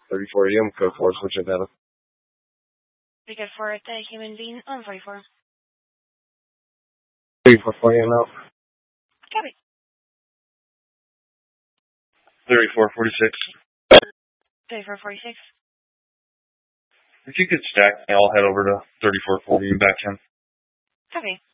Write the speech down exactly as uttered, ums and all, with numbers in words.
thirty-four A M, code four, switch at data. Ticket for the human being on forty-four. thirty-four forty A M out. Copy. thirty-four forty-six. thirty-four forty-six. If you could stack, I'll head over to thirty-four forty and back in. Copy.